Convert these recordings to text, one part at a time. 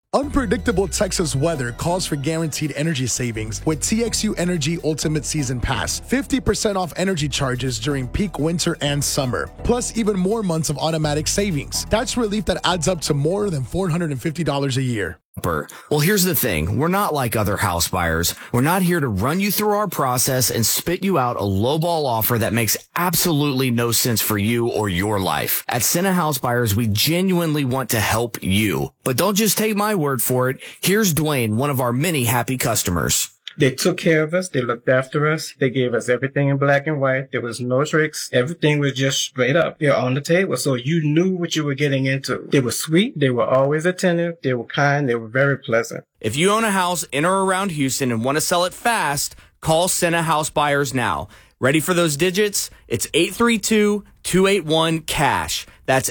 Unpredictable Texas weather calls for guaranteed energy savings with TXU Energy Ultimate Season Pass. 50% off energy charges during peak winter and summer. Plus even more months of automatic savings. That's relief that adds up to more than $450 a year. Well, here's the thing. We're not like other house buyers. We're not here to run you through our process and spit you out a lowball offer that makes absolutely no sense for you or your life. At Senna House Buyers, we genuinely want to help you. But don't just take my word for it. Here's Dwayne, one of our many happy customers. They took care of us. They looked after us. They gave us everything in black and white. There was no tricks. Everything was just straight up. They're on the table. So you knew what you were getting into. They were sweet. They were always attentive. They were kind. They were very pleasant. If you own a house in or around Houston and want to sell it fast, call Senna House Buyers now. Ready for those digits? It's 832-281-CASH. That's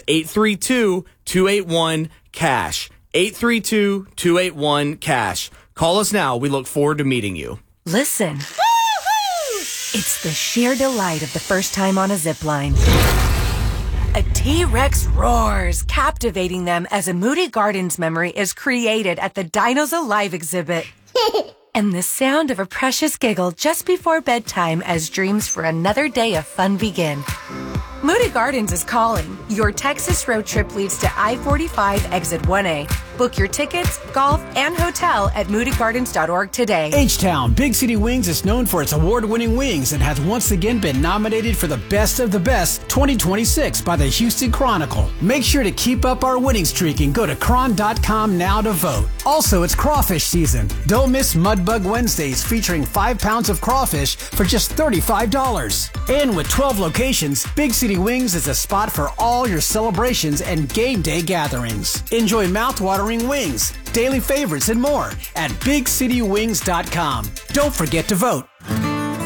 832-281-CASH. 832-281-CASH. Call us now. We look forward to meeting you. Listen. Woo-hoo! It's the sheer delight of the first time on a zip line. A T-Rex roars, captivating them as a Moody Gardens memory is created at the Dinos Alive exhibit. And the sound of a precious giggle just before bedtime as dreams for another day of fun begin. Moody Gardens is calling. Your Texas road trip leads to I-45 exit 1A. Book your tickets, golf, and hotel at moodygardens.org today. H-Town Big City Wings is known for its award-winning wings and has once again been nominated for the Best of the Best 2026 by the Houston Chronicle. Make sure to keep up our winning streak and go to cron.com now to vote. Also, it's crawfish season. Don't miss Mudbug Wednesdays featuring 5 pounds of crawfish for just $35. And with 12 locations, Big City Wings is a spot for all your celebrations and game day gatherings. Enjoy mouthwatering wings, daily favorites, and more at BigCityWings.com. Don't forget to vote.